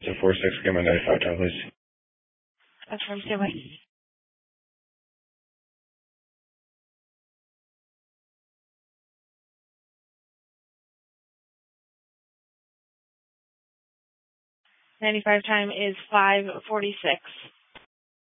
So 4-6, get my 95 time, please. Affirm, stand by. .95 time is 5:46.